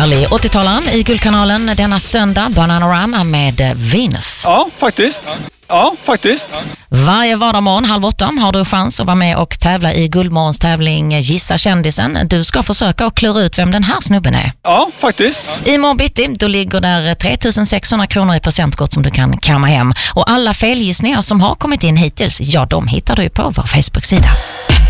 Härlig 80-talaren i Guldkanalen denna söndag, Bananarama med Venus. Ja, faktiskt. Varje vardagsmorgon 7:30 har du chans att vara med och tävla i Guldmorgons tävling Gissa kändisen. Du ska försöka att klura ut vem den här snubben är. Ja, faktiskt. I morgon bitti, då ligger där 3600 kronor i presentkort som du kan kamma hem. Och alla felgissningar som har kommit in hittills, ja, de hittar du på vår Facebook-sida.